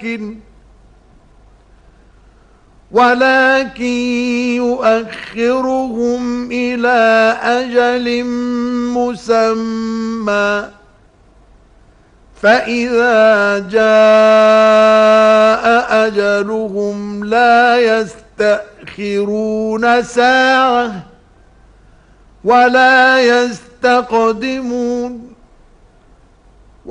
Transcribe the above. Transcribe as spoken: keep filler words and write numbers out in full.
ولكن ولكن يؤخرهم إلى أجل مسمى فإذا جاء أجلهم لا يستأخرون ساعة ولا يستقدمون